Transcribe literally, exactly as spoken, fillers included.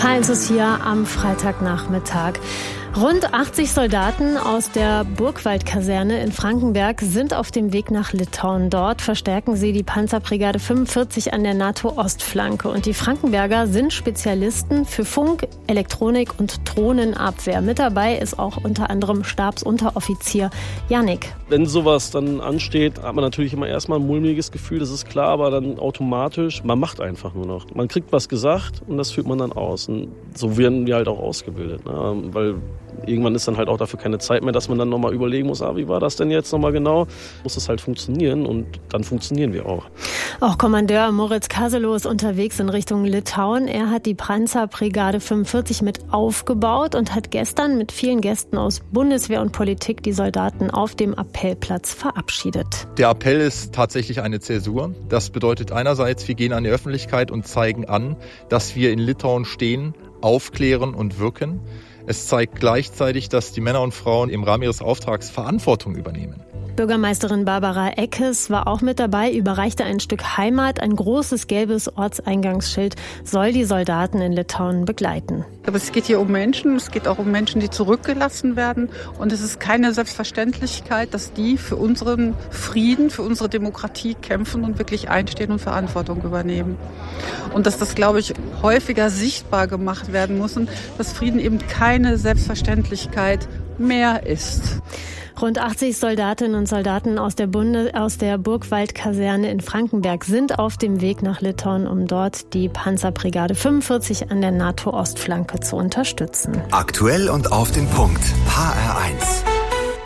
H eins ist hier am Freitagnachmittag. Rund achtzig Soldaten aus der Burgwald-Kaserne in Frankenberg sind auf dem Weg nach Litauen. Dort verstärken sie die Panzerbrigade fünfundvierzig an der NATO-Ostflanke. Und die Frankenberger sind Spezialisten für Funk, Elektronik und Drohnenabwehr. Mit dabei ist auch unter anderem Stabsunteroffizier Yannick. Wenn sowas dann ansteht, hat man natürlich immer erstmal ein mulmiges Gefühl, das ist klar, aber dann automatisch, man macht einfach nur noch. Man kriegt was gesagt und das führt man dann aus. Und so werden wir halt auch ausgebildet, ne? Weil irgendwann ist dann halt auch dafür keine Zeit mehr, dass man dann nochmal überlegen muss, ah, wie war das denn jetzt nochmal genau? Muss es halt funktionieren und dann funktionieren wir auch. Auch Kommandeur Moritz Kaselow ist unterwegs in Richtung Litauen. Er hat die Panzerbrigade fünfundvierzig mit aufgebaut und hat gestern mit vielen Gästen aus Bundeswehr und Politik die Soldaten auf dem Appellplatz verabschiedet. Der Appell ist tatsächlich eine Zäsur. Das bedeutet einerseits, wir gehen an die Öffentlichkeit und zeigen an, dass wir in Litauen stehen, aufklären und wirken. Es zeigt gleichzeitig, dass die Männer und Frauen im Rahmen ihres Auftrags Verantwortung übernehmen. Bürgermeisterin Barbara Eckes war auch mit dabei, überreichte ein Stück Heimat, ein großes gelbes Ortseingangsschild, soll die Soldaten in Litauen begleiten. Aber es geht hier um Menschen, es geht auch um Menschen, die zurückgelassen werden. Und es ist keine Selbstverständlichkeit, dass die für unseren Frieden, für unsere Demokratie kämpfen und wirklich einstehen und Verantwortung übernehmen. Und dass das, glaube ich, häufiger sichtbar gemacht werden muss und dass Frieden eben keine Selbstverständlichkeit mehr ist. Rund achtzig Soldatinnen und Soldaten aus der, Bunde, aus der Burgwald-Kaserne in Frankenberg sind auf dem Weg nach Litauen, um dort die Panzerbrigade fünfundvierzig an der NATO-Ostflanke zu unterstützen. Aktuell und auf den Punkt. H R eins.